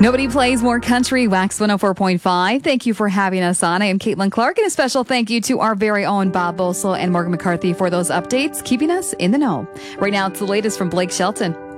Nobody plays more country. Wax 104.5. Thank you for having us on. I am Caitlin Clark, and a special thank you to our very own Bob Boesel and Morgan McCarthy for those updates, keeping us in the know. Right now, it's the latest from Blake Shelton.